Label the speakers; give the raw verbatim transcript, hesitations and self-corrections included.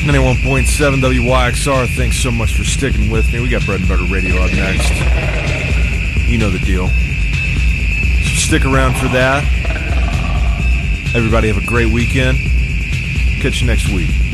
Speaker 1: ninety-one point seven W Y X R. Thanks so much for sticking with me. We got Bread and Butter Radio up next. You know the deal. So stick around for that. Everybody have a great weekend. Catch you next week.